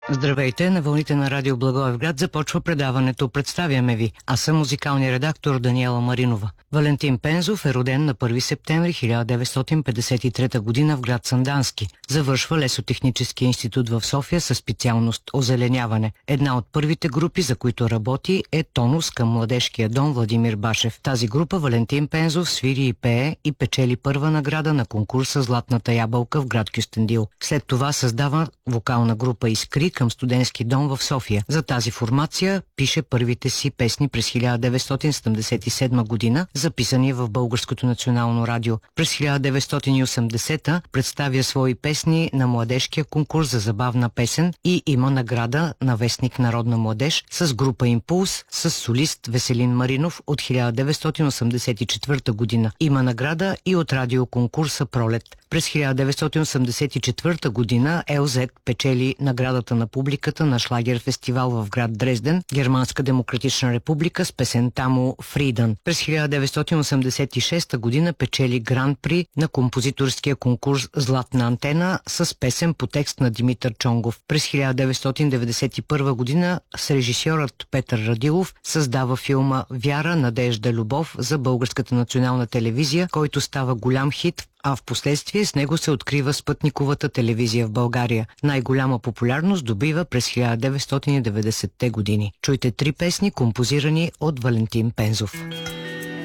Здравейте, на вълните на радио Благоевград започва предаването "Представяме ви". Аз съм музикалният редактор Даниела Маринова. Валентин Пензов е роден на 1 септември 1953 година в град Сандански. Завършва Лесотехническия институт в София със специалност озеленяване. Една от първите групи, за които работи, е Тонус към Младежкия дом Владимир Башев. В тази група Валентин Пензов свири и пее и печели първа награда на конкурса "Златната ябълка" в град Кюстендил. След това създава вокална група "Искри" към Студентски дом в София. За тази формация пише първите си песни през 1977 година, записани в Българското национално радио. През 1980 представя свои песни на младежкия конкурс за забавна песен и има награда на вестник Народна младеж с група Импулс с солист Веселин Маринов от 1984 година. Има награда и от радиоконкурса Пролет. През 1984 година ЛЗ печели наградата на публиката на шлагер фестивал в град Дрезден, Германска демократична република, с песента му "Фридън". През 1986 година печели гран-при на композиторския конкурс "Златна антена" с песен по текст на Димитър Чонгов. През 1991 година с режисьорът Петър Радилов създава филма "Вяра, надежда, любов" за Българската национална телевизия, който става голям хит, а в последствие с него се открива спътниковата телевизия в България. Най-голяма популярност добива през 1990-те години. Чуйте 3 песни, композирани от Валентин Пензов.